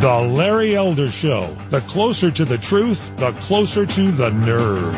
The Larry Elder Show. The closer to the truth, the closer to the nerve.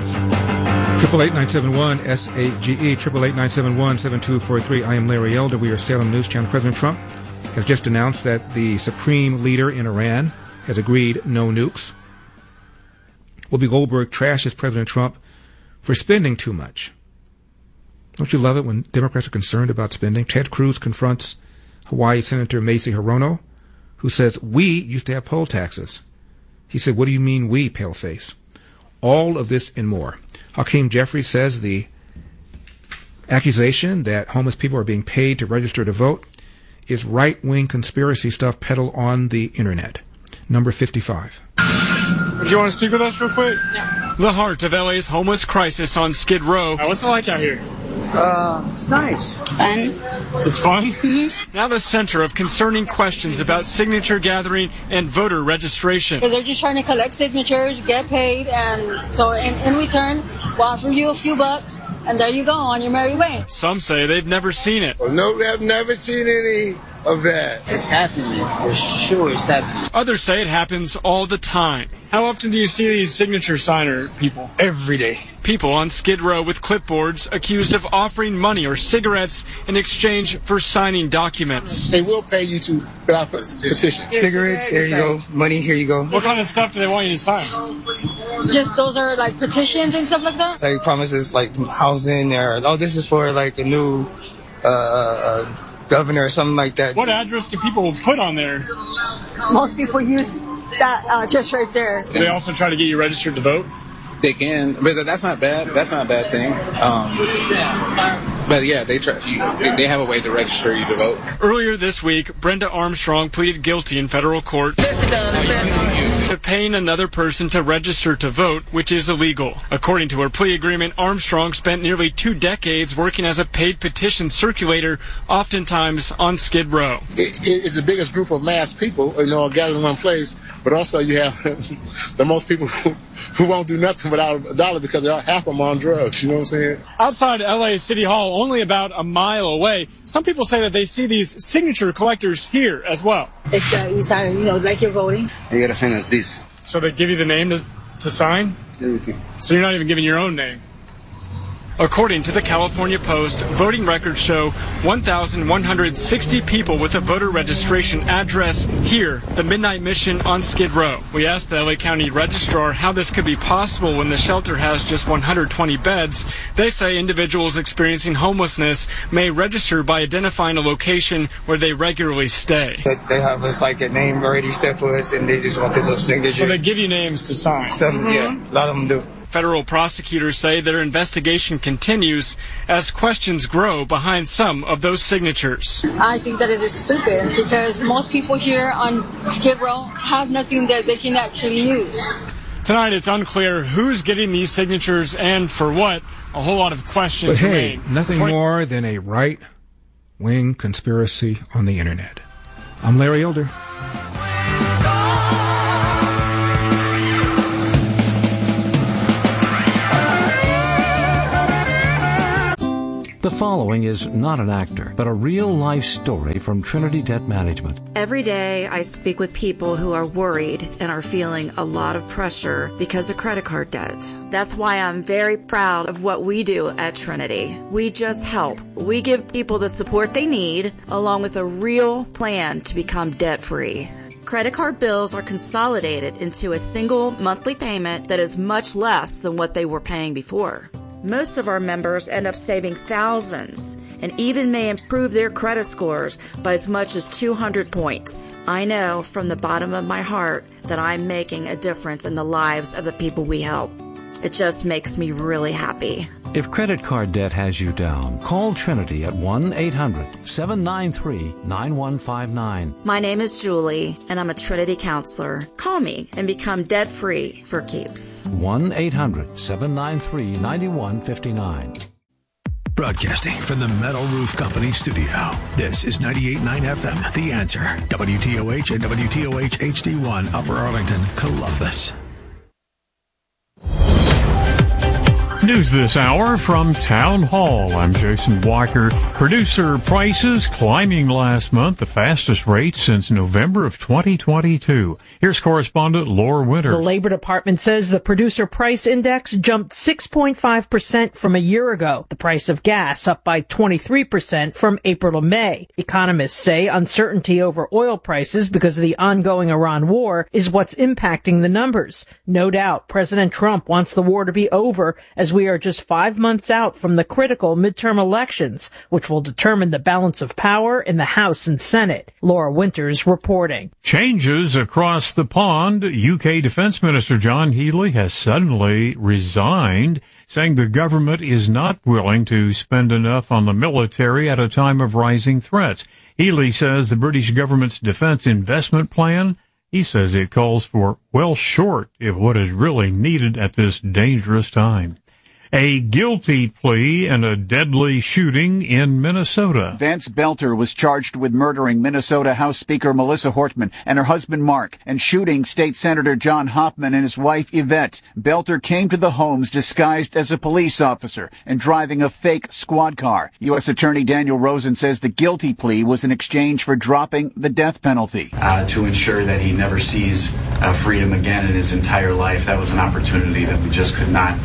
888-971-SAGE, 888-971-7243. I am Larry Elder. We are Salem News Channel. President Trump has just announced that the supreme leader in Iran has agreed no nukes. Whoopi Goldberg trashes President Trump for spending too much. Don't you love it when Democrats are concerned about spending? Ted Cruz confronts Hawaii Senator Macy Hirono, who says, we used to have poll taxes. He said, what do you mean we, paleface? All of this and more. Hakeem Jeffries says the accusation that homeless people are being paid to register to vote is right-wing conspiracy stuff peddled on the internet. Number 55. Do you want to speak with us real quick? Yeah. The heart of LA's homeless crisis on Skid Row. What's it like out here? It's nice. Fun. It's fun? Mm-hmm. Now the center of concerning questions about signature gathering and voter registration. They're just trying to collect signatures, get paid, and so in return, we'll offer you a few bucks, and there you go on your merry way. Some say they've never seen it. Well, no, they've never seen any of that. It's happening. For sure it's happening. Others say it happens all the time. How often do you see these signature signer people? Every day. People on Skid Row with clipboards accused of offering money or cigarettes in exchange for signing documents. They will pay you to fill out a petition. Cigarettes, here you go. Money, here you go. What kind of stuff do they want you to sign? Just those are like petitions and stuff like that? It's like promises like housing or, oh, this is for like a new governor or something like that. What address do people put on there? Most people use that just right there. Do they also try to get you registered to vote? They can, but that's not bad. That's not a bad thing. But yeah, they have a way to register you to vote. Earlier this week, Brenda Armstrong pleaded guilty in federal court to paying another person to register to vote, which is illegal. According to her plea agreement, Armstrong spent nearly 2 decades working as a paid petition circulator, oftentimes on Skid Row. It's the biggest group of mass people, gathered in one place, but also you have the most people who won't do nothing without a dollar because they're half of them on drugs, you know what I'm saying? Outside LA City Hall, only about a mile away, some people say that they see these signature collectors here as well. It's you sign, like you're voting. You gotta sign us this. So they give you the name to sign? Everything. So you're not even giving your own name? According to the California Post, voting records show 1,160 people with a voter registration address here, the Midnight Mission on Skid Row. We asked the LA County Registrar how this could be possible when the shelter has just 120 beds. They say individuals experiencing homelessness may register by identifying a location where they regularly stay. They have us like a name already set for us, and they just want the little signature. So they give you names to sign? Yeah, a lot of them do. Federal prosecutors say their investigation continues as questions grow behind some of those signatures. I think that it is stupid because most people here on Skid Row have nothing that they can actually use. Tonight, it's unclear who's getting these signatures and for what. A whole lot of questions remain. But hey, nothing more than a right-wing conspiracy on the internet. I'm Larry Elder. The following is not an actor, but a real-life story from Trinity Debt Management. Every day I speak with people who are worried and are feeling a lot of pressure because of credit card debt. That's why I'm very proud of what we do at Trinity. We just help. We give people the support they need, along with a real plan to become debt-free. Credit card bills are consolidated into a single monthly payment that is much less than what they were paying before. Most of our members end up saving thousands and even may improve their credit scores by as much as 200 points. I know from the bottom of my heart that I'm making a difference in the lives of the people we help. It just makes me really happy. If credit card debt has you down, call Trinity at 1-800-793-9159. My name is Julie, and I'm a Trinity counselor. Call me and become debt-free for keeps. 1-800-793-9159. Broadcasting from the Metal Roof Company studio. This is 98.9 FM, The Answer. WTOH and WTOH HD1, Upper Arlington, Columbus. News this hour from Town Hall. I'm Jason Walker. Producer prices climbing last month, the fastest rate since November of 2022. Here's correspondent Laura Winters. The Labor Department says the producer price index jumped 6.5% from a year ago. The price of gas up by 23% from April to May. Economists say uncertainty over oil prices because of the ongoing Iran war is what's impacting the numbers. No doubt President Trump wants the war to be over as we are just 5 months out from the critical midterm elections, which will determine the balance of power in the House and Senate. Laura Winters reporting. Changes across the pond. UK Defense Minister John Healey has suddenly resigned, saying the government is not willing to spend enough on the military at a time of rising threats. Healey says the British government's defense investment plan, he says it calls for well short of what is really needed at this dangerous time. A guilty plea in a deadly shooting in Minnesota. Vance Belter was charged with murdering Minnesota House Speaker Melissa Hortman and her husband Mark and shooting State Senator John Hoffman and his wife Yvette. Belter came to the homes disguised as a police officer and driving a fake squad car. U.S. Attorney Daniel Rosen says the guilty plea was in exchange for dropping the death penalty. To ensure that he never sees freedom again in his entire life. That was an opportunity that we just could not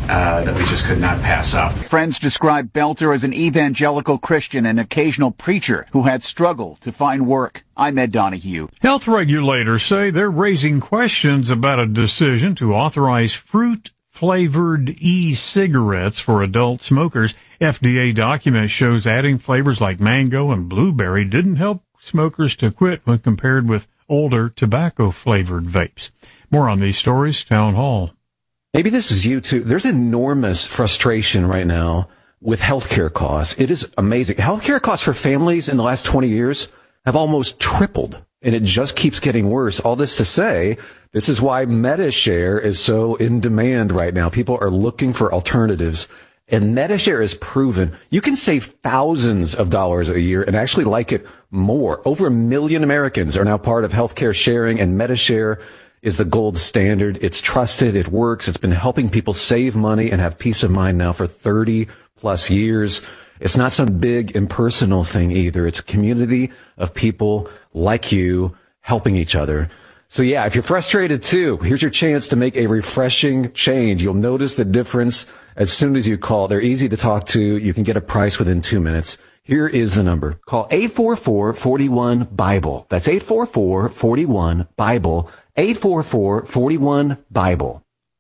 pass up. Friends describe Belter as an evangelical Christian and occasional preacher who had struggled to find work. I'm Ed Donahue. Health regulators say they're raising questions about a decision to authorize fruit-flavored e-cigarettes for adult smokers. FDA document shows adding flavors like mango and blueberry didn't help smokers to quit when compared with older tobacco-flavored vapes. More on these stories, Town Hall. Maybe this is you too. There's enormous frustration right now with healthcare costs. It is amazing. Healthcare costs for families in the last 20 years have almost tripled, and it just keeps getting worse. All this to say, this is why MediShare is so in demand right now. People are looking for alternatives, and MediShare is proven you can save thousands of dollars a year and actually like it more. Over 1 million Americans are now part of healthcare sharing, and MediShare is the gold standard. It's trusted. It works. It's been helping people save money and have peace of mind now for 30 plus years. It's not some big impersonal thing either. It's a community of people like you helping each other. So yeah, if you're frustrated too, here's your chance to make a refreshing change. You'll notice the difference as soon as you call. They're easy to talk to. You can get a price within 2 minutes. Here is the number. Call 844-41-BIBLE. That's 844-41-BIBLE. 844-41-BIBLE.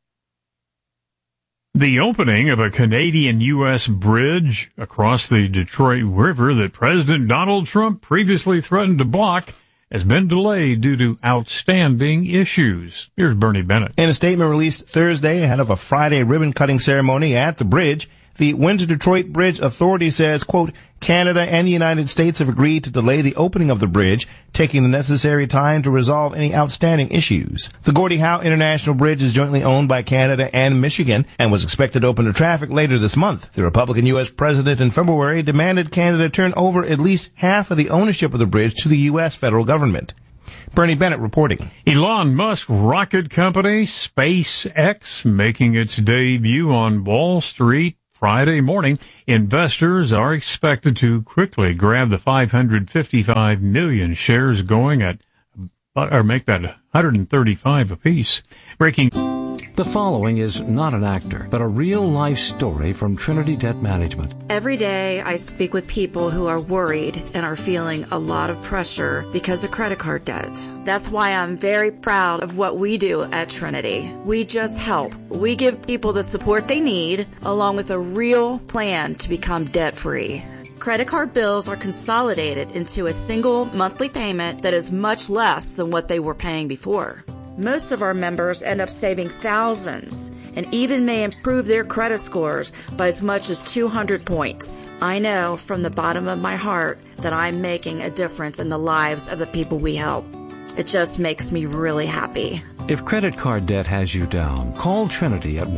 The opening of a Canadian-U.S. bridge across the Detroit River that President Donald Trump previously threatened to block has been delayed due to outstanding issues. Here's Bernie Bennett. In a statement released Thursday ahead of a Friday ribbon-cutting ceremony at the bridge, the Windsor-Detroit Bridge Authority says, quote, Canada and the United States have agreed to delay the opening of the bridge, taking the necessary time to resolve any outstanding issues. The Gordie Howe International Bridge is jointly owned by Canada and Michigan and was expected to open to traffic later this month. The Republican U.S. president in February demanded Canada turn over at least half of the ownership of the bridge to the U.S. federal government. Bernie Bennett reporting. Elon Musk rocket company SpaceX making its debut on Wall Street Friday morning. Investors are expected to quickly grab the 555 million shares going at, or make that 135 apiece. Breaking. The following is not an actor, but a real-life story from Trinity Debt Management. Every day I speak with people who are worried and are feeling a lot of pressure because of credit card debt. That's why I'm very proud of what we do at Trinity. We just help. We give people the support they need, along with a real plan to become debt-free. Credit card bills are consolidated into a single monthly payment that is much less than what they were paying before. Most of our members end up saving thousands and even may improve their credit scores by as much as 200 points. I know from the bottom of my heart that I'm making a difference in the lives of the people we help. It just makes me really happy. If credit card debt has you down, call Trinity at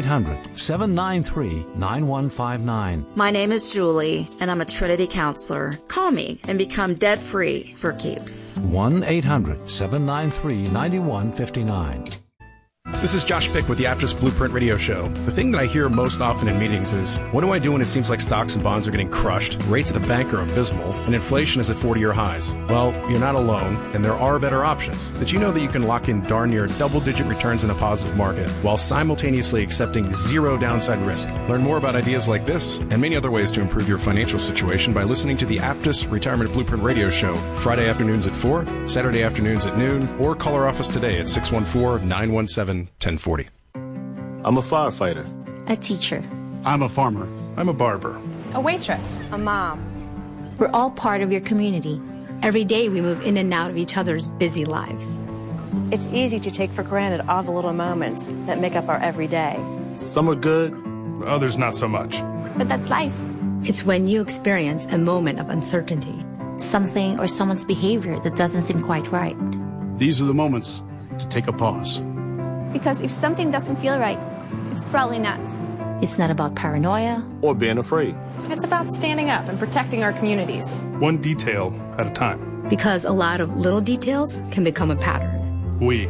1-800-793-9159. My name is Julie, and I'm a Trinity counselor. Call me and become debt-free for keeps. 1-800-793-9159. This is Josh Pick with the Aptus Blueprint Radio Show. The thing that I hear most often in meetings is, what do I do when it seems like stocks and bonds are getting crushed, rates at the bank are abysmal, and inflation is at 40-year highs? Well, you're not alone, and there are better options. Did you know that you can lock in darn near double-digit returns in a positive market while simultaneously accepting zero downside risk? Learn more about ideas like this and many other ways to improve your financial situation by listening to the Aptus Retirement Blueprint Radio Show, Friday afternoons at 4, Saturday afternoons at noon, or call our office today at 614-917-1040. I'm a firefighter. A teacher. I'm a farmer. I'm a barber. A waitress. A mom. We're all part of your community. Every day we move in and out of each other's busy lives. It's easy to take for granted all the little moments that make up our everyday. Some are good, others not so much. But that's life. It's when you experience a moment of uncertainty. Something or someone's behavior that doesn't seem quite right. These are the moments to take a pause. Because if something doesn't feel right, it's probably not. It's not about paranoia or being afraid. It's about standing up and protecting our communities. One detail at a time. Because a lot of little details can become a pattern. We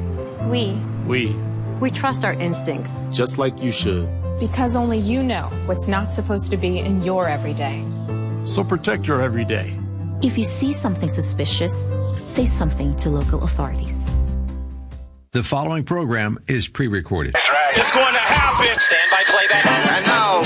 trust our instincts. Just like you should. Because only you know what's not supposed to be in your everyday. So protect your everyday. If you see something suspicious, say something to local authorities. The following program is pre-recorded. That's right. It's going to happen. Stand by playback. And now.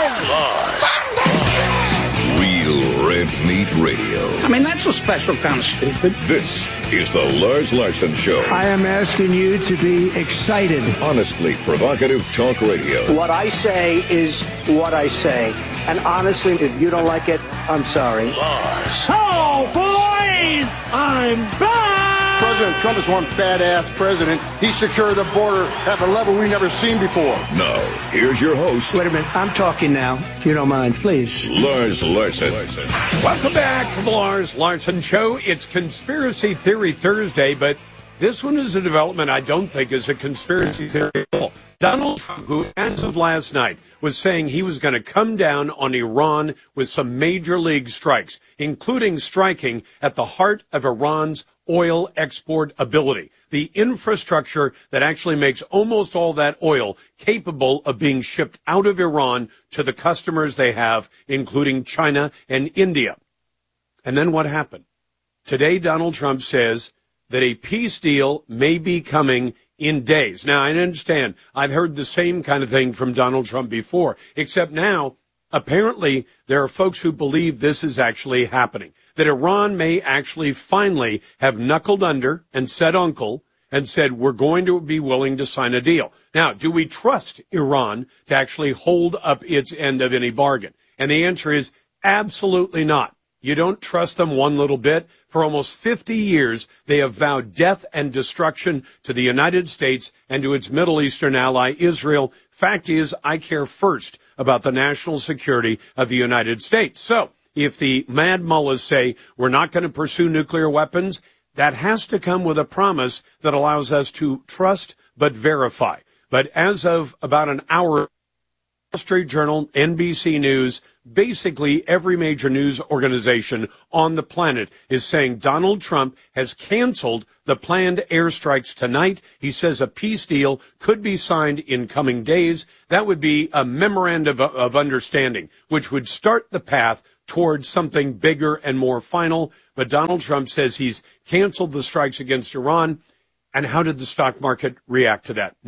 Real Red Meat Radio. I mean, that's a special kind of stupid. This is the Lars Larson Show. I am asking you to be excited. Honestly provocative talk radio. What I say is what I say. And honestly, if you don't like it, I'm sorry. Lars. Oh, boys! I'm back! President Trump is one badass president. He secured the border at a level we've never seen before. Now, here's your host. Wait a minute. I'm talking now, if you don't mind, please. Lars Larson. Welcome back to the Lars Larson Show. It's Conspiracy Theory Thursday, but this one is a development I don't think is a conspiracy theory at all. Donald Trump, who as of last night was saying he was going to come down on Iran with some major league strikes, including striking at the heart of Iran's oil export ability, the infrastructure that actually makes almost all that oil capable of being shipped out of Iran to the customers they have, including China and India. And then what happened? Today, Donald Trump says that a peace deal may be coming in days. Now, I understand. I've heard the same kind of thing from Donald Trump before, except now, apparently, there are folks who believe this is actually happening, that Iran may actually finally have knuckled under and said uncle and said, we're going to be willing to sign a deal. Now, do we trust Iran to actually hold up its end of any bargain? And the answer is absolutely not. You don't trust them one little bit. For almost 50 years, they have vowed death and destruction to the United States and to its Middle Eastern ally, Israel. Fact is, I care first about the national security of the United States. So, if the mad mullahs say we're not going to pursue nuclear weapons, that has to come with a promise that allows us to trust but verify. But as of about an hour, Wall Street Journal, NBC News, basically every major news organization on the planet is saying Donald Trump has canceled the planned airstrikes tonight. He says a peace deal could be signed in coming days. That would be a memorandum of understanding, which would start the path towards something bigger and more final. But Donald Trump says he's canceled the strikes against Iran. And how did the stock market react to that?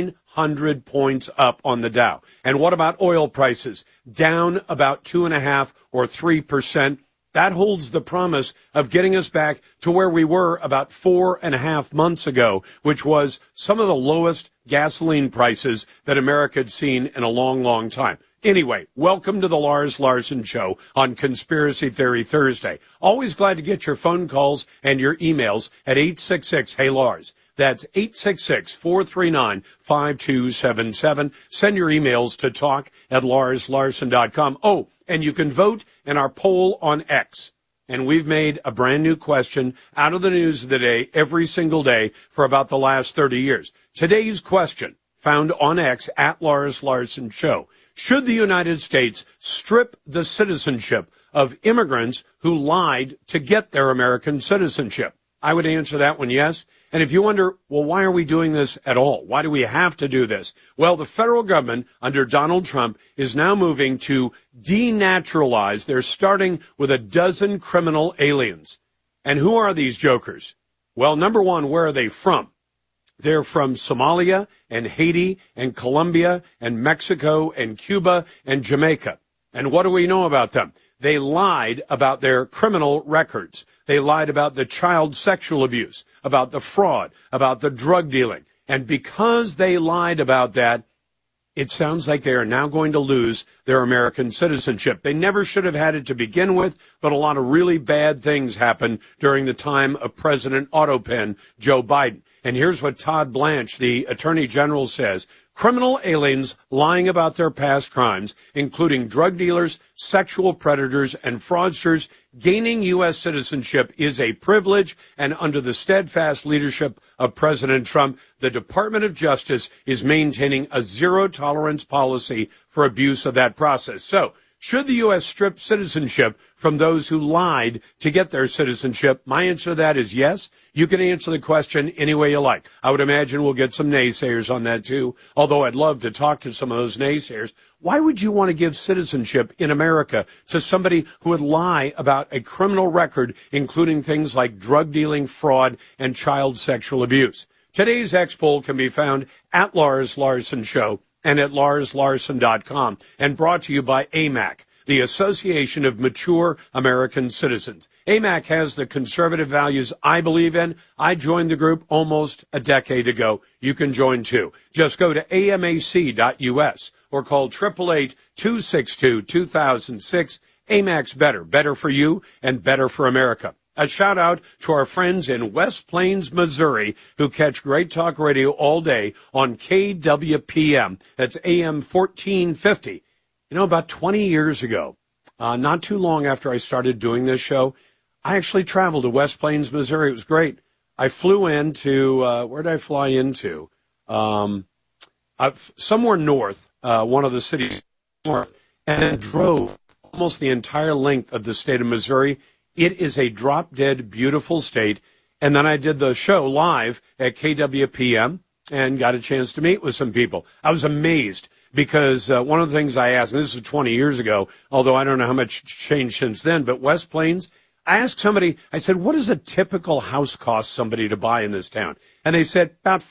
900 points up on the Dow. And what about oil prices? Down about 2.5% or 3%. That holds the promise of getting us back to where we were about 4.5 months ago, which was some of the lowest gasoline prices that America had seen in a long, long time. Anyway, welcome to the Lars Larson Show on Conspiracy Theory Thursday. Always glad to get your phone calls and your emails at 866-HEY-LARS. That's 866-439-5277. Send your emails to talk@LarsLarson.com. Oh, and you can vote in our poll on X. And we've made a brand new question out of the news of the day every single day for about the last 30 years. Today's question, found on X @Lars Larson Show. Should the United States strip the citizenship of immigrants who lied to get their American citizenship? I would answer that one yes. And if you wonder, well, why are we doing this at all? Why do we have to do this? Well, the federal government under Donald Trump is now moving to denaturalize. They're starting with a dozen criminal aliens. And who are these jokers? Well, number one, where are they from? They're from Somalia and Haiti and Colombia and Mexico and Cuba and Jamaica. And what do we know about them? They lied about their criminal records. They lied about the child sexual abuse, about the fraud, about the drug dealing. And because they lied about that, it sounds like they are now going to lose their American citizenship. They never should have had it to begin with, but a lot of really bad things happened during the time of President Autopen Joe Biden. And here's what Todd Blanche, the Attorney General, says. Criminal aliens lying about their past crimes, including drug dealers, sexual predators, and fraudsters, gaining U.S. citizenship is a privilege, and under the steadfast leadership of President Trump, the Department of Justice is maintaining a zero-tolerance policy for abuse of that process. So, should the U.S. strip citizenship from those who lied to get their citizenship? My answer to that is yes. You can answer the question any way you like. I would imagine we'll get some naysayers on that too, although I'd love to talk to some of those naysayers. Why would you want to give citizenship in America to somebody who would lie about a criminal record, including things like drug dealing, fraud, and child sexual abuse? Today's X poll can be found at Lars Larson Show and at LarsLarson.com, and brought to you by AMAC, the Association of Mature American Citizens. AMAC has the conservative values I believe in. I joined the group almost a decade ago. You can join too. Just go to amac.us or call 888-262-2006. AMAC's better. Better for you and better for America. A shout out to our friends in West Plains, Missouri, who catch Great Talk Radio all day on KWPM. That's AM 1450. You know, about 20 years ago, not too long after I started doing this show, I actually traveled to West Plains, Missouri. It was great. I flew into, where did I fly into? Somewhere north, one of the cities north, and then drove almost the entire length of the state of Missouri. It is a drop-dead, beautiful state. And then I did the show live at KWPM and got a chance to meet with some people. I was amazed because one of the things I asked, and this was 20 years ago, although I don't know how much changed since then, but West Plains, I asked somebody, I said, what does a typical house cost somebody to buy in this town? And they said, about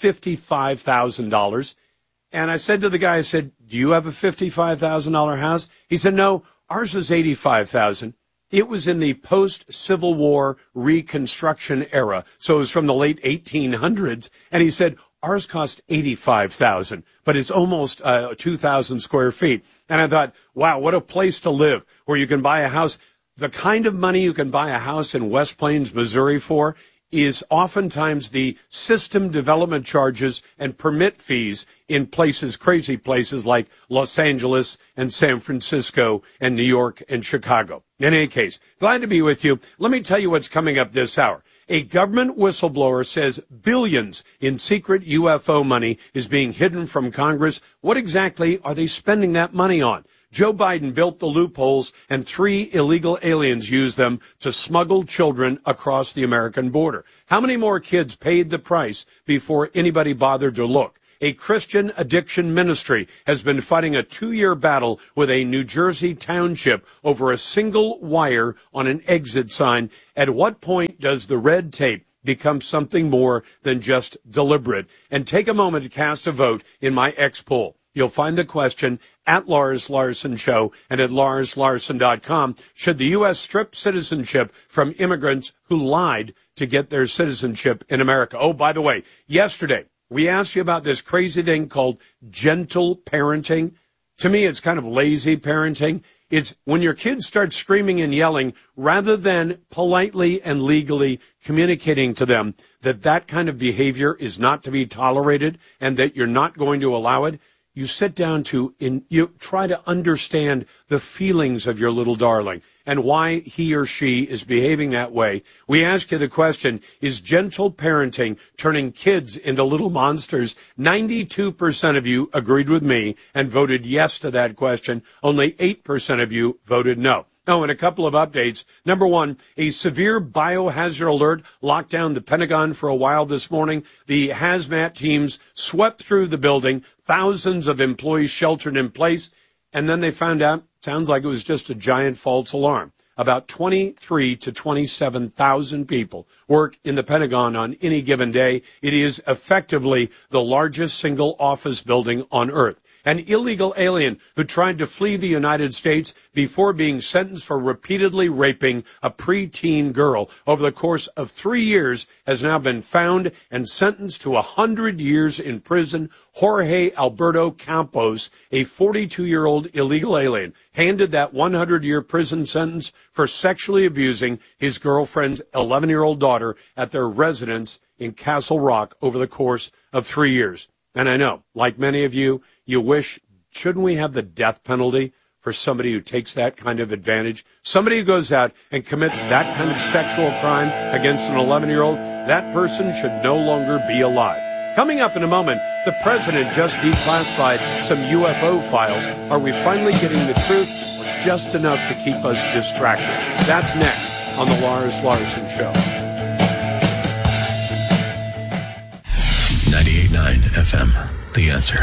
$55,000. And I said to the guy, I said, do you have a $55,000 house? He said, no, ours was $85,000. It was in the post-Civil War Reconstruction era, so it was from the late 1800s. And he said, ours cost $85,000, but it's almost 2,000 square feet. And I thought, wow, what a place to live, where you can buy a house. The kind of money you can buy a house in West Plains, Missouri for is oftentimes the system development charges and permit fees in places, crazy places like Los Angeles and San Francisco and New York and Chicago. In any case, glad to be with you. Let me tell you what's coming up this hour. A government whistleblower says billions in secret UFO money is being hidden from Congress. What exactly are they spending that money on? Joe Biden built the loopholes, and 3 illegal aliens used them to smuggle children across the American border. How many more kids paid the price before anybody bothered to look? A Christian addiction ministry has been fighting a 2-year battle with a New Jersey township over a single wire on an exit sign. At what point does the red tape become something more than just deliberate? And take a moment to cast a vote in my X poll. You'll find the question at Lars Larson Show and at LarsLarson.com. Should the U.S. strip citizenship from immigrants who lied to get their citizenship in America? Oh, by the way, yesterday we asked you about this crazy thing called gentle parenting. To me, it's kind of lazy parenting. It's when your kids start screaming and yelling, rather than politely and legally communicating to them that that kind of behavior is not to be tolerated and that you're not going to allow it. You sit down you try to understand the feelings of your little darling and why he or she is behaving that way. We ask you the question, is gentle parenting turning kids into little monsters? 92% of you agreed with me and voted yes to that question. Only 8% of you voted no. Oh, and a couple of updates. Number one, a severe biohazard alert locked down the Pentagon for a while this morning. The hazmat teams swept through the building, thousands of employees sheltered in place, and then they found out, sounds like it was just a giant false alarm. About 23 to 27,000 people work in the Pentagon on any given day. It is effectively the largest single office building on Earth. An illegal alien who tried to flee the United States before being sentenced for repeatedly raping a preteen girl over the course of 3 years has now been found and sentenced to 100 years in prison. Jorge Alberto Campos, a 42-year-old illegal alien, handed that 100-year prison sentence for sexually abusing his girlfriend's 11-year-old daughter at their residence in Castle Rock over the course of 3 years. And I know, like many of you, you wish, shouldn't we have the death penalty for somebody who takes that kind of advantage? Somebody who goes out and commits that kind of sexual crime against an 11-year-old, that person should no longer be alive. Coming up in a moment, the president just declassified some UFO files. Are we finally getting the truth, or just enough to keep us distracted? That's next on the Lars Larson Show. 98.9 FM, The Answer.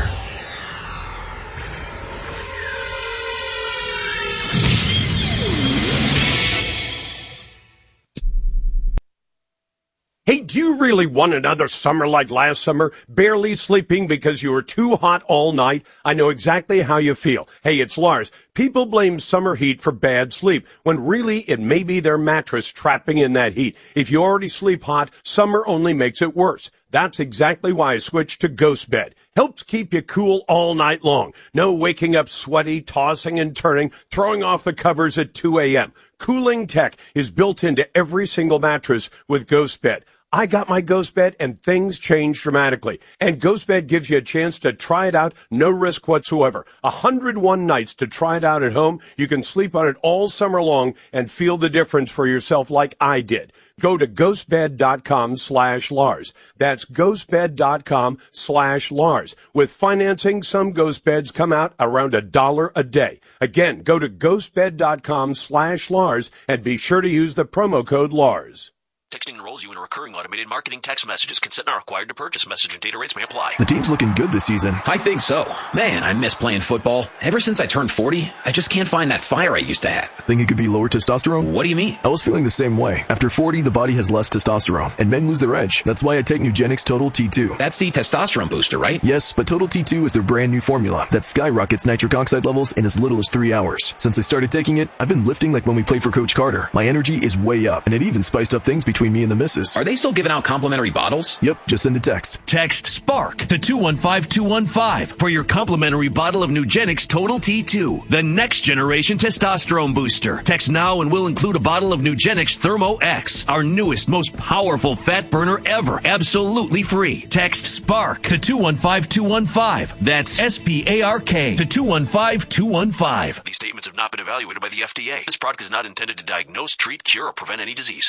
Hey, do you really want another summer like last summer? Barely sleeping because you were too hot all night? I know exactly how you feel. Hey, it's Lars. People blame summer heat for bad sleep, when really it may be their mattress trapping in that heat. If you already sleep hot, summer only makes it worse. That's exactly why I switched to Ghost Bed. Helps keep you cool all night long. No waking up sweaty, tossing and turning, throwing off the covers at 2 a.m. Cooling tech is built into every single mattress with Ghost Bed. I got my Ghost Bed and things changed dramatically. And Ghost Bed gives you a chance to try it out, no risk whatsoever. 101 nights to try it out at home. You can sleep on it all summer long and feel the difference for yourself like I did. Go to ghostbed.com/Lars. That's ghostbed.com/Lars. With financing, some Ghost Beds come out around $1 a day. Again, go to ghostbed.com/Lars and be sure to use the promo code Lars. Texting enrolls you in a recurring automated marketing text messages. Consent not required to purchase. Message and data rates may apply. The team's looking good this season. I think so. Man, I miss playing football. Ever since I turned 40, I just can't find that fire I used to have. Think it could be lower testosterone? What do you mean? I was feeling the same way. After 40, the body has less testosterone, and men lose their edge. That's why I take Nugenix Total T2. That's the testosterone booster, right? Yes, but Total T2 is their brand new formula that skyrockets nitric oxide levels in as little as 3 hours. Since I started taking it, I've been lifting like when we played for Coach Carter. My energy is way up, and it even spiced up things between me and the missus. Are they still giving out complimentary bottles? Yep, just send a text. Text SPARK to 215215 for your complimentary bottle of Nugenix Total T2, the next generation testosterone booster. Text now and we'll include a bottle of Nugenix Thermo X, our newest, most powerful fat burner ever, absolutely free. Text SPARK to 215215. That's SPARK to 215215. These statements have not been evaluated by the FDA. This product is not intended to diagnose, treat, cure, or prevent any disease.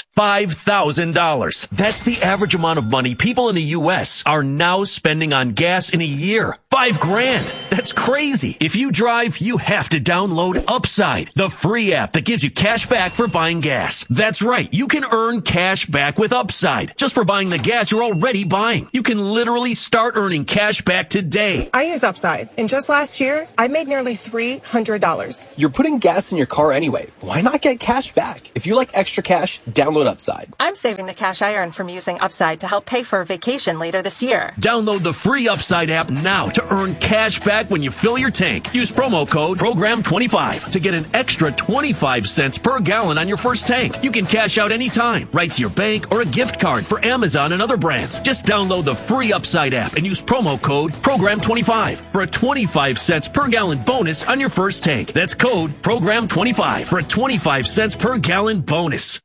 $5,000. That's the average amount of money people in the U.S. are now spending on gas in a year. $5,000. That's crazy. If you drive, you have to download Upside, the free app that gives you cash back for buying gas. That's right. You can earn cash back with Upside just for buying the gas you're already buying. You can literally start earning cash back today. I use Upside, and just last year, I made nearly $300. You're putting gas in your car anyway. Why not get cash back? If you like extra cash, download Upside. I'm saving the cash I earned from using Upside to help pay for a vacation later this year. Download the free Upside app now to earn cash back when you fill your tank. Use promo code PROGRAM25 to get an extra 25 cents per gallon on your first tank. You can cash out anytime, right to your bank or a gift card for Amazon and other brands. Just download the free Upside app and use promo code PROGRAM25 for a 25 cents per gallon bonus on your first tank. That's code PROGRAM25 for a 25 cents per gallon bonus.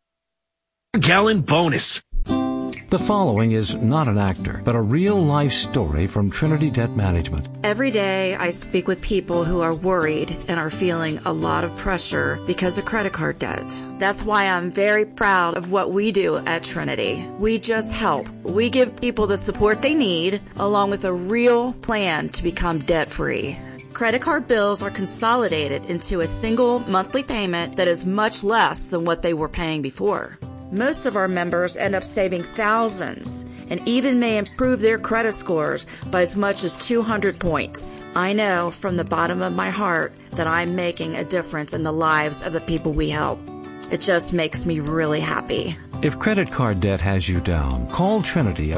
The following is not an actor, but a real-life story from Trinity Debt Management. Every day I speak with people who are worried and are feeling a lot of pressure because of credit card debt. That's why I'm very proud of what we do at Trinity. We just help. We give people the support they need, along with a real plan to become debt-free. Credit card bills are consolidated into a single monthly payment that is much less than what they were paying before. Most of our members end up saving thousands and even may improve their credit scores by as much as 200 points. I know from the bottom of my heart that I'm making a difference in the lives of the people we help. It just makes me really happy. If credit card debt has you down, call Trinity at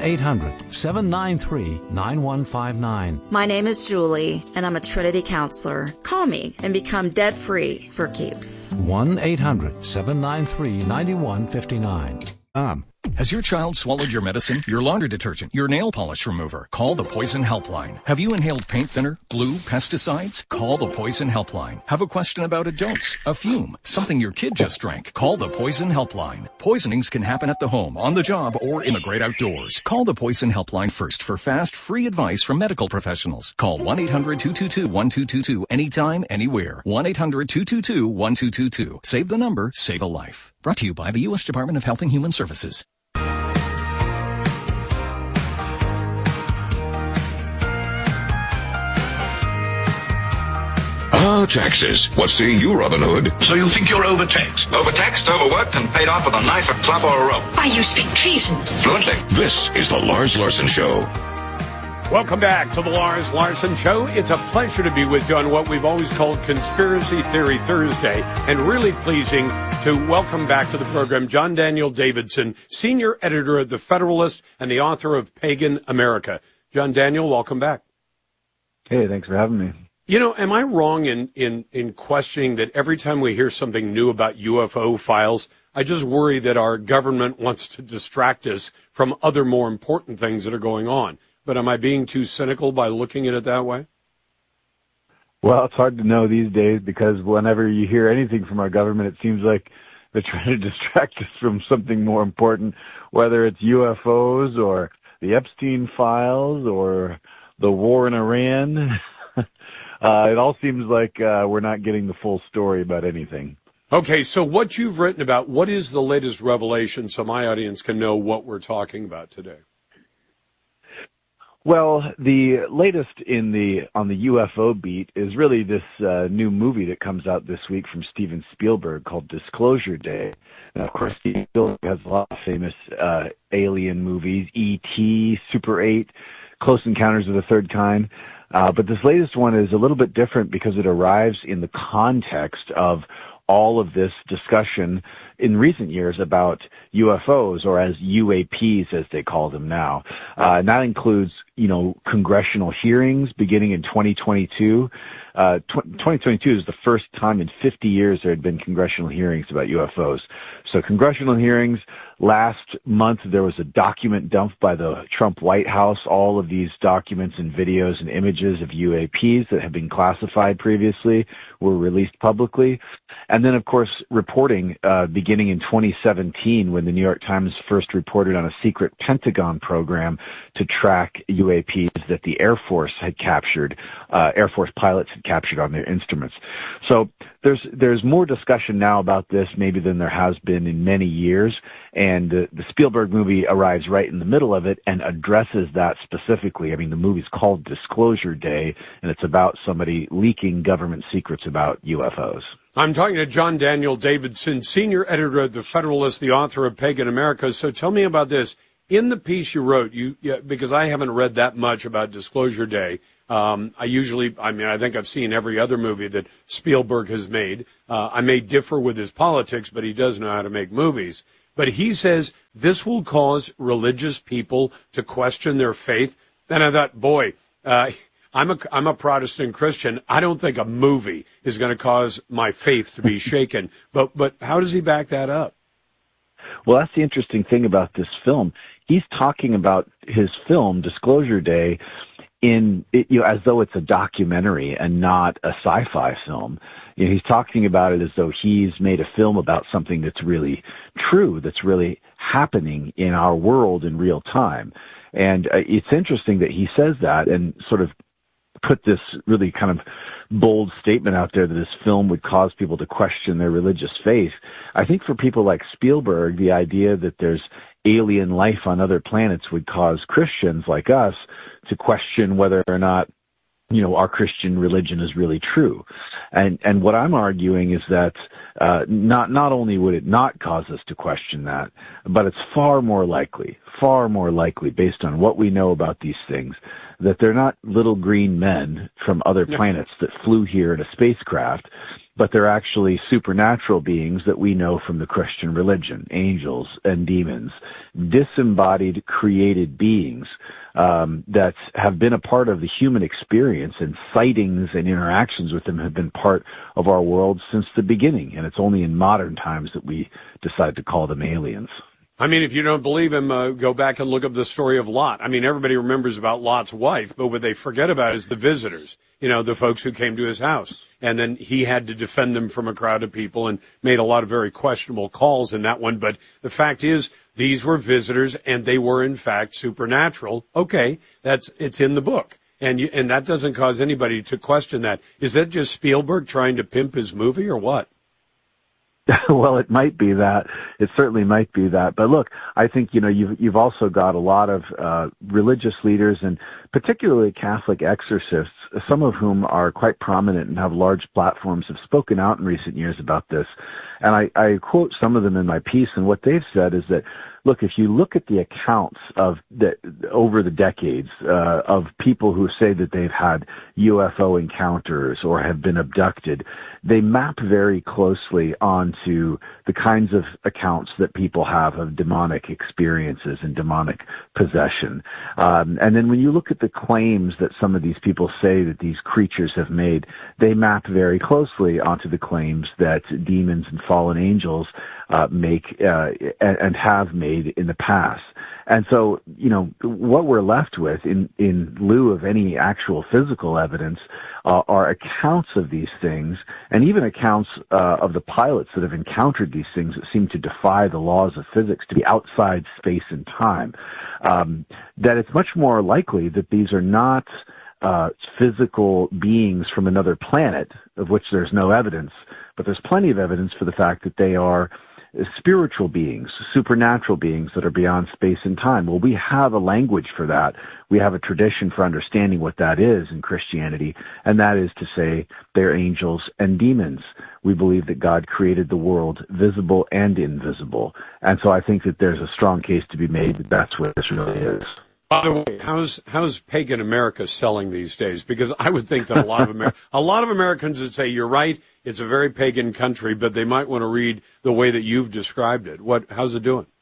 1-800-793-9159. My name is Julie, and I'm a Trinity counselor. Call me and become debt-free for keeps. 1-800-793-9159. Has your child swallowed your medicine, your laundry detergent, your nail polish remover? Call the Poison Helpline. Have you inhaled paint thinner, glue, pesticides? Call the Poison Helpline. Have a question about a dose, a fume, something your kid just drank? Call the Poison Helpline. Poisonings can happen at the home, on the job, or in the great outdoors. Call the Poison Helpline first for fast, free advice from medical professionals. Call 1-800-222-1222 anytime, anywhere. 1-800-222-1222. Save the number, save a life. Brought to you by the U.S. Department of Health and Human Services. Taxes. What say you, Robin Hood? So you think you're overtaxed? Overtaxed, overworked, and paid off with a knife, a club, or a rope? Why, you speak treason. Fluently. This is the Lars Larson Show. Welcome back to the Lars Larson Show. It's a pleasure to be with you on what we've always called Conspiracy Theory Thursday, and really pleasing to welcome back to the program John Daniel Davidson, senior editor of The Federalist and the author of Pagan America. John Daniel, welcome back. Hey, thanks for having me. You know, am I wrong in questioning that every time we hear something new about UFO files, I just worry that our government wants to distract us from other more important things that are going on? But am I being too cynical by looking at it that way? Well, it's hard to know these days because whenever you hear anything from our government, it seems like they're trying to distract us from something more important, whether it's UFOs or the Epstein files or the war in Iran. It all seems like we're not getting the full story about anything. Okay, so what you've written about, what is the latest revelation so my audience can know what we're talking about today? Well, the latest on the UFO beat is really this new movie that comes out this week from Steven Spielberg called Disclosure Day. And of course, Steven Spielberg has a lot of famous alien movies, E.T., Super 8, Close Encounters of the Third Kind. But this latest one is a little bit different because it arrives in the context of all of this discussion in recent years about UFOs, or as UAPs as they call them now. And that includes, congressional hearings beginning in 2022. 2022 is the first time in 50 years there had been congressional hearings about UFOs. So congressional hearings. Last month, there was a document dumped by the Trump White House. All of these documents and videos and images of UAPs that had been classified previously were released publicly. And then, of course, reporting beginning in 2017 when the New York Times first reported on a secret Pentagon program to track UAPs that the Air Force had captured, Air Force pilots had captured on their instruments. So there's more discussion now about this maybe than there has been in many years. And the Spielberg movie arrives right in the middle of it and addresses that specifically. I mean, the movie's called Disclosure Day, and it's about somebody leaking government secrets about UFOs. I'm talking to John Daniel Davidson, senior editor of The Federalist, the author of Pagan America. So tell me about this. In the piece you wrote, because I haven't read that much about Disclosure Day, I think I've seen every other movie that Spielberg has made. I may differ with his politics, but he does know how to make movies. But he says this will cause religious people to question their faith. And I thought, boy, I'm a Protestant Christian. I don't think a movie is going to cause my faith to be shaken. But how does he back that up? Well, that's the interesting thing about this film. He's talking about his film, Disclosure Day, as though it's a documentary and not a sci-fi film. He's talking about it as though he's made a film about something that's really true, that's really happening in our world in real time. And it's interesting that he says that and sort of put this really kind of bold statement out there that this film would cause people to question their religious faith. I think for people like Spielberg, the idea that there's alien life on other planets would cause Christians like us to question whether or not our Christian religion is really true. And what I'm arguing is that not only would it not cause us to question that, but it's far more likely based on what we know about these things, that they're not little green men from other planets that flew here in a spacecraft, but they're actually supernatural beings that we know from the Christian religion, angels and demons, disembodied created beings that have been a part of the human experience, and sightings and interactions with them have been part of our world since the beginning. And it's only in modern times that we decide to call them aliens. I mean, if you don't believe him, go back and look up the story of Lot. I mean, everybody remembers about Lot's wife, but what they forget about is the visitors, the folks who came to his house. And then he had to defend them from a crowd of people and made a lot of very questionable calls in that one. But the fact is, these were visitors, and they were, in fact, supernatural. Okay, it's in the book. And that doesn't cause anybody to question that. Is that just Spielberg trying to pimp his movie, or what? Well, it might be that. It certainly might be that. But look, I think, you've also got a lot of religious leaders, and particularly Catholic exorcists, some of whom are quite prominent and have large platforms, have spoken out in recent years about this. And I quote some of them in my piece, and what they've said is that, look, if you look at the accounts over the decades of people who say that they've had UFO encounters or have been abducted, they map very closely onto the kinds of accounts that people have of demonic experiences and demonic possession. And then when you look at the claims that some of these people say that these creatures have made, they map very closely onto the claims that demons and fallen angels make and have made in the past. And so, what we're left with in lieu of any actual physical evidence are accounts of these things, and even accounts of the pilots that have encountered these things that seem to defy the laws of physics, to be outside space and time. That it's much more likely that these are not physical beings from another planet, of which there's no evidence, but there's plenty of evidence for the fact that they are spiritual beings, supernatural beings that are beyond space and time. Well, we have a language for that. We have a tradition for understanding what that is in Christianity, and that is to say they're angels and demons. We believe that God created the world, visible and invisible. And so I think that there's a strong case to be made that that's what this really is. By the way, how's pagan America selling these days? Because I would think that a lot of Americans would say, you're right, it's a very pagan country, but they might want to read the way that you've described it. How's it doing?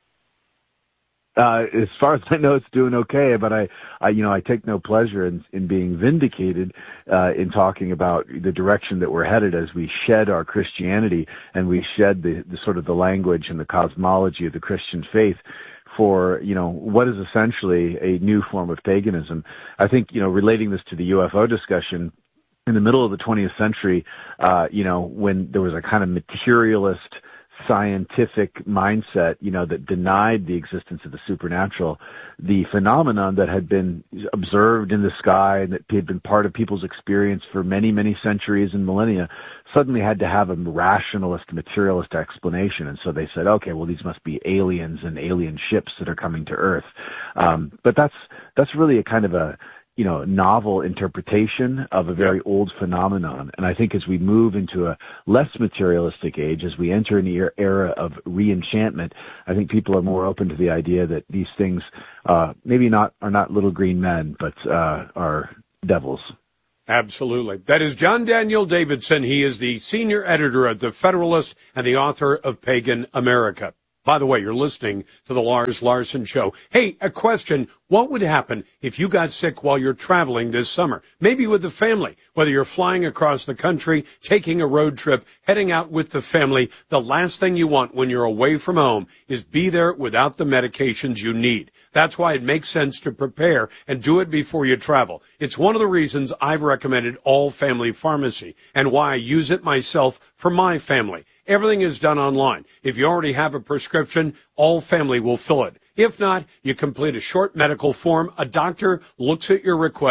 As far as I know, it's doing okay, but I take no pleasure in being vindicated in talking about the direction that we're headed as we shed our Christianity and we shed the sort of the language and the cosmology of the Christian faith for, what is essentially a new form of paganism. I think, relating this to the UFO discussion, in the middle of the 20th century, when there was a kind of materialist scientific mindset, that denied the existence of the supernatural, the phenomenon that had been observed in the sky and that had been part of people's experience for many, many centuries and millennia suddenly had to have a rationalist, materialist explanation. And so they said, okay, well, these must be aliens and alien ships that are coming to Earth. But that's really a kind of a novel interpretation of a very old phenomenon. And I think as we move into a less materialistic age, as we enter an era of re-enchantment, I think people are more open to the idea that these things are not little green men, but are devils. Absolutely. That is John Daniel Davidson. He is the senior editor at The Federalist and the author of Pagan America. By the way, you're listening to the Lars Larson Show. Hey, a question. What would happen if you got sick while you're traveling this summer? Maybe with the family, whether you're flying across the country, taking a road trip, heading out with the family. The last thing you want when you're away from home is be there without the medications you need. That's why it makes sense to prepare and do it before you travel. It's one of the reasons I've recommended All Family Pharmacy and why I use it myself for my family. Everything is done online. If you already have a prescription, All Family will fill it. If not, you complete a short medical form. A doctor looks at your request,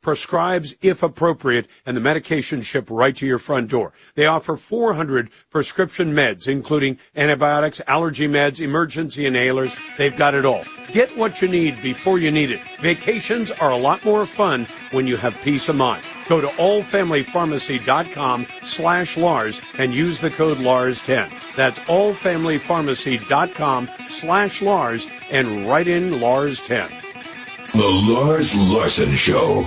prescribes if appropriate, and the medication shipped right to your front door. They offer 400 prescription meds, including antibiotics, allergy meds, emergency inhalers. They've got it all. Get what you need before you need it. Vacations are a lot more fun when you have peace of mind. Go to allfamilypharmacy.com/Lars and use the code LARS10. That's allfamilypharmacy.com/Lars and write in LARS10. The Lars Larson Show.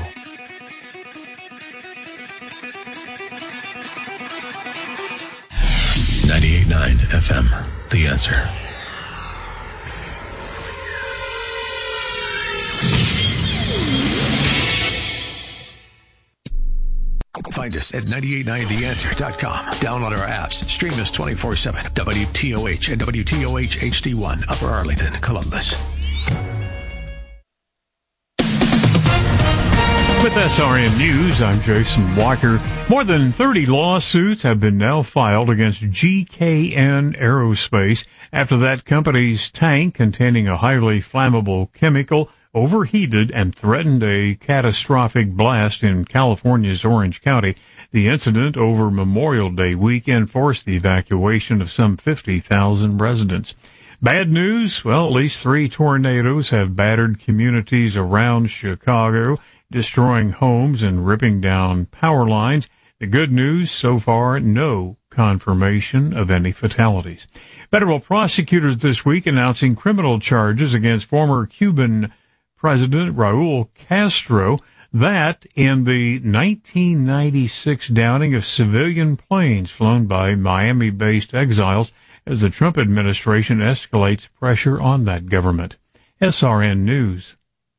.9 FM, The Answer. Find us at 989theanswer.com. Download our apps. Stream us 24/7. WTOH and WTOH HD1, Upper Arlington, Columbus. With SRN News, I'm Jason Walker. More than 30 lawsuits have been now filed against GKN Aerospace after that company's tank containing a highly flammable chemical overheated and threatened a catastrophic blast in California's Orange County. The incident over Memorial Day weekend forced the evacuation of some 50,000 residents. Bad news? Well, at least 3 tornadoes have battered communities around Chicago, destroying homes and ripping down power lines. The good news, so far, no confirmation of any fatalities. Federal prosecutors this week announcing criminal charges against former Cuban President Raul Castro, that in the 1996 downing of civilian planes flown by Miami-based exiles as the Trump administration escalates pressure on that government. SRN News.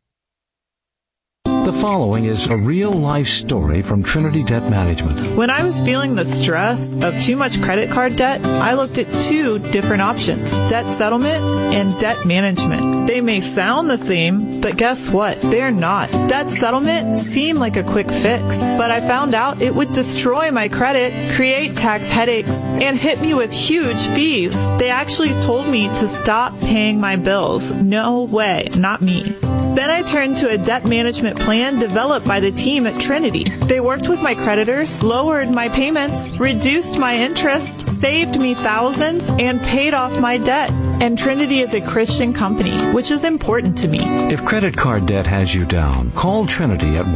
The following is a real-life story from Trinity Debt Management. When I was feeling the stress of too much credit card debt, I looked at 2 different options: debt settlement and debt management. They may sound the same, but guess what? They're not. Debt settlement seemed like a quick fix, but I found out it would destroy my credit, create tax headaches, and hit me with huge fees. They actually told me to stop paying my bills. No way, not me. Then I turned to a debt management plan developed by the team at Trinity. They worked with my creditors, lowered my payments, reduced my interest, saved me thousands, and paid off my debt. And Trinity is a Christian company, which is important to me. If credit card debt has you down, call Trinity at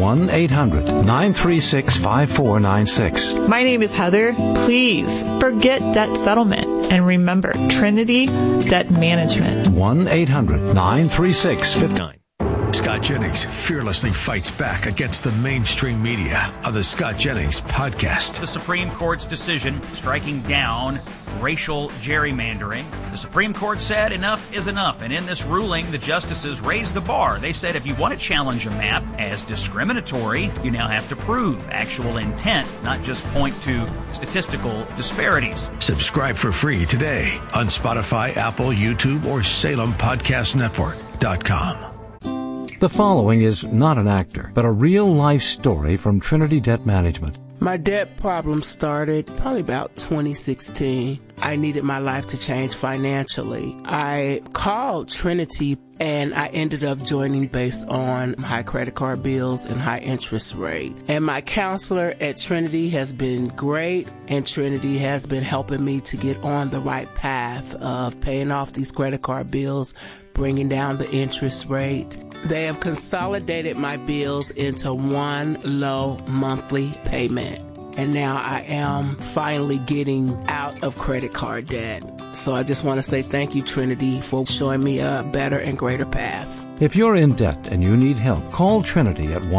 1-800-936-5496. My name is Heather. Please forget debt settlement and remember Trinity Debt Management. 1-800-936-59. Scott Jennings fearlessly fights back against the mainstream media on the Scott Jennings podcast. The Supreme Court's decision striking down racial gerrymandering. The Supreme Court said enough is enough, and in this ruling, the justices raised the bar. They said if you want to challenge a map as discriminatory, you now have to prove actual intent, not just point to statistical disparities. Subscribe for free today on Spotify, Apple, YouTube, or SalemPodcastNetwork.com. The following is not an actor, but a real-life story from Trinity Debt Management. My debt problem started probably about 2016. I needed my life to change financially. I called Trinity and I ended up joining based on high credit card bills and high interest rate. And my counselor at Trinity has been great, and Trinity has been helping me to get on the right path of paying off these credit card bills, bringing down the interest rate. They have consolidated my bills into one low monthly payment. And now I am finally getting out of credit card debt. So I just want to say thank you, Trinity, for showing me a better and greater path. If you're in debt and you need help, call Trinity at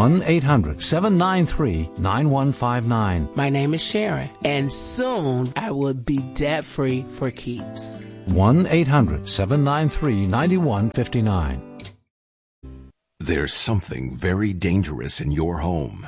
1-800-793-9159. My name is Sharon, and soon I will be debt-free for keeps. 1-800-793-9159. There's something very dangerous in your home.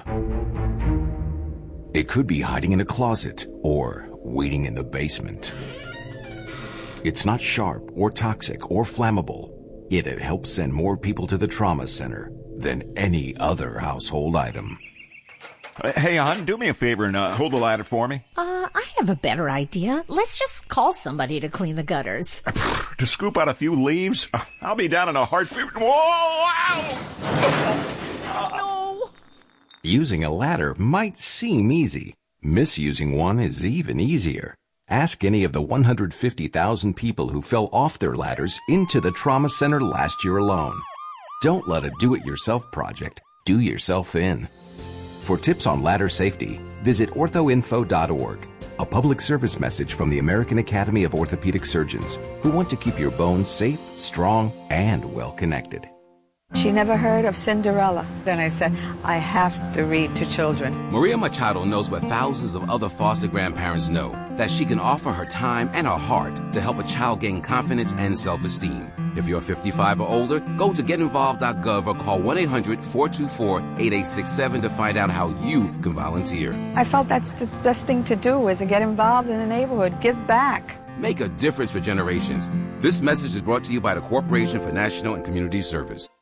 It could be hiding in a closet or waiting in the basement. It's not sharp or toxic or flammable, yet it helps send more people to the trauma center than any other household item. Hey, hon, do me a favor and hold the ladder for me. I have a better idea. Let's just call somebody to clean the gutters. To scoop out a few leaves? I'll be down in a heartbeat. Whoa! Ow! No. Using a ladder might seem easy. Misusing one is even easier. Ask any of the 150,000 people who fell off their ladders into the trauma center last year alone. Don't let a do-it-yourself project do yourself in. For tips on ladder safety, visit orthoinfo.org. A public service message from the American Academy of Orthopedic Surgeons, who want to keep your bones safe, strong, and well-connected. She never heard of Cinderella. Then I said, I have to read to children. Maria Machado knows what thousands of other foster grandparents know, that she can offer her time and her heart to help a child gain confidence and self-esteem. If you're 55 or older, go to getinvolved.gov or call 1-800-424-8867 to find out how you can volunteer. I felt that's the best thing to do, is to get involved in the neighborhood, give back. Make a difference for generations. This message is brought to you by the Corporation for National and Community Service.